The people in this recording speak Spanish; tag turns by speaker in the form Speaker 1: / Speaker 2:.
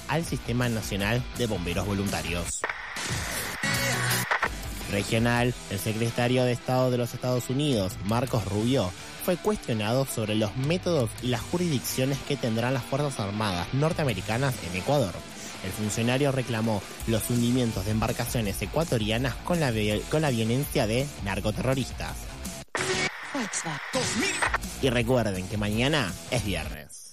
Speaker 1: al Sistema Nacional de Bomberos Voluntarios. Regional, el secretario de Estado de los Estados Unidos, Marcos Rubio, fue cuestionado sobre los métodos y las jurisdicciones que tendrán las Fuerzas Armadas norteamericanas en Ecuador. El funcionario reclamó los hundimientos de embarcaciones ecuatorianas con la violencia de narcoterroristas. Y recuerden que mañana es viernes.